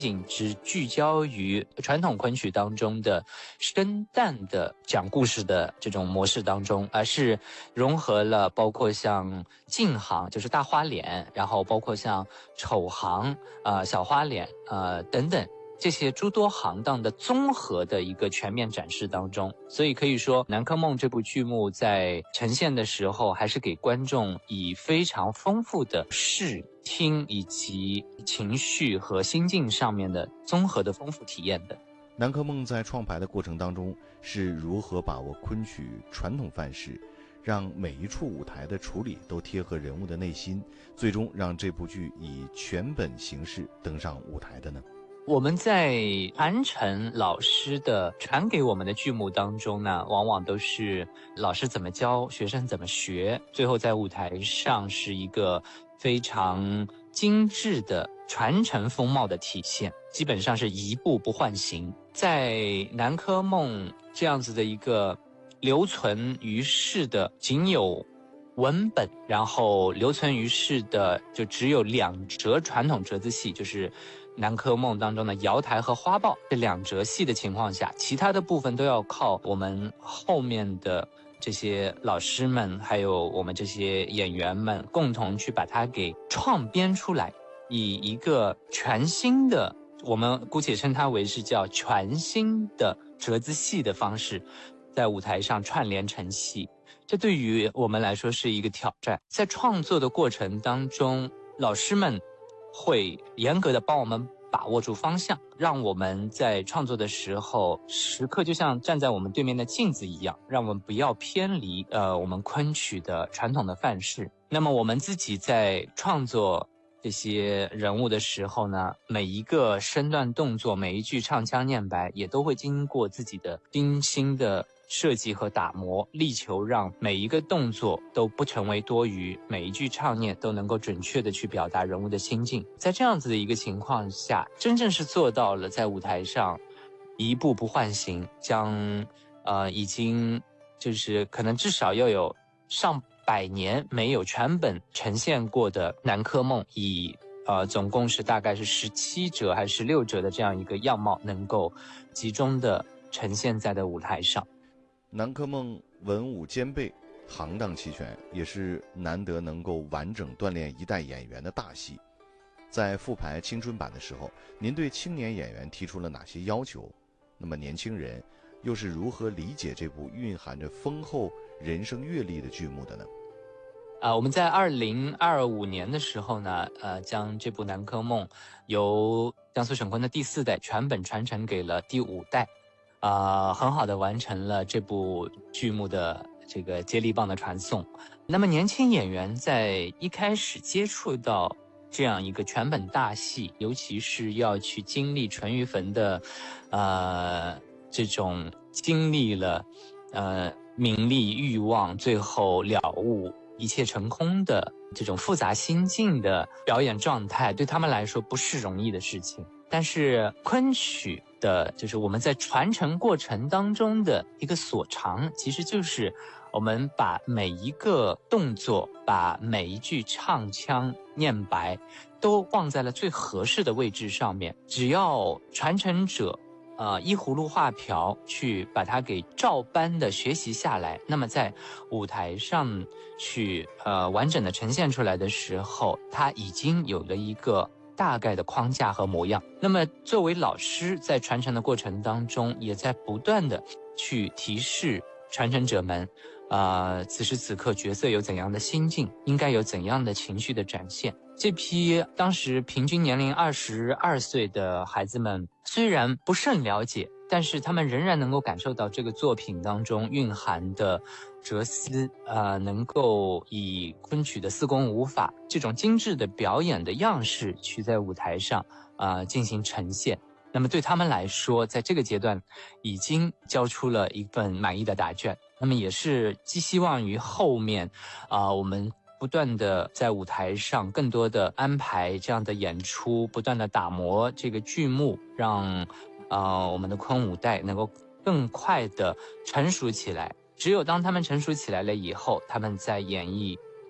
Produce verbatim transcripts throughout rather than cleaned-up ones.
仅只聚焦于传统昆曲当中的生旦的讲故事的这种模式当中，而是融合了包括像净行，就是大花脸，然后包括像丑行、呃小花脸、呃等等这些诸多行当的综合的一个全面展示当中。所以可以说，《南柯梦》这部剧目在呈现的时候，还是给观众以非常丰富的视听以及情绪和心境上面的综合的丰富体验的。 南柯梦在创排的过程当中是如何把握昆曲传统范式，让每一处舞台的处理都贴合人物的内心，最终让这部剧以全本形式登上舞台的呢？ 我们在传承老师的传给我们的剧目当中呢，往往都是老师怎么教，学生怎么学，最后在舞台上是一个非常精致的传承风貌的体现，基本上是一步不换形。在南柯梦这样子的一个留存于世的仅有文本，然后留存于世的就只有两折传统折子戏，就是南柯梦当中的瑶台和花豹这两折戏的情况下，其他的部分都要靠我们后面的这些老师们还有我们这些演员们共同去把它给创编出来，以一个全新的，我们姑且称它为是叫全新的折子戏的方式在舞台上串联成戏。这对于我们来说是一个挑战。在创作的过程当中，老师们会严格的帮我们把握住方向，让我们在创作的时候时刻就像站在我们对面的镜子一样，让我们不要偏离呃我们昆曲的传统的范式。那么我们自己在创作这些人物的时候呢，每一个身段动作，每一句唱腔念白也都会经过自己的精心的设计和打磨，力求让每一个动作都不成为多余，每一句唱念都能够准确的去表达人物的心境。在这样子的一个情况下，真正是做到了在舞台上一步不换形，将呃已经就是可能至少要有上百年没有全本呈现过的南柯梦，以呃总共是大概是十七折还是十六折的这样一个样貌，能够集中的呈现在的舞台上。 南柯梦文武兼备，行当齐全，也是难得能够完整锻炼一代演员的大戏。在复排青春版的时候，您对青年演员提出了哪些要求？那么年轻人又是如何理解这部蕴含着丰厚人生阅历的剧目的呢？ 啊、呃，我们在二零二五年的时候呢，呃，将这部南柯梦由江苏省昆的第四代全本传承给了第五代。啊、呃，很好的完成了这部剧目的这个接力棒的传送。那么年轻演员在一开始接触到这样一个全本大戏，尤其是要去经历淳于棼的，呃，这种经历了，呃，名利欲望，最后了悟一切成空的这种复杂心境的表演状态，对他们来说不是容易的事情。但是昆曲的，就是我们在传承过程当中的一个所长，其实就是我们把每一个动作，把每一句唱腔念白都放在了最合适的位置上面。只要传承者呃依葫芦画瓢去把它给照搬的学习下来，那么在舞台上去呃完整的呈现出来的时候，它已经有了一个大概的框架和模样。那么作为老师，在传承的过程当中，也在不断的去提示传承者们，呃，此时此刻角色有怎样的心境，应该有怎样的情绪的展现。这批当时平均年龄二十二岁的孩子们，虽然不甚了解，但是他们仍然能够感受到这个作品当中蕴含的哲思，呃，能够以昆曲的四功五法这种精致的表演的样式去在舞台上呃进行呈现。那么对他们来说，在这个阶段已经交出了一份满意的答卷。那么也是寄希望于后面啊、呃，我们不断的在舞台上更多的安排这样的演出，不断的打磨这个剧目，让呃我们的昆舞代能够更快的成熟起来。只有当他们成熟起来了以后，他们在演绎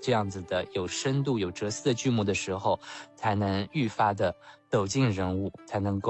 这样子的有深度、有哲思的剧目的时候，才能愈发的走进人物，才能够。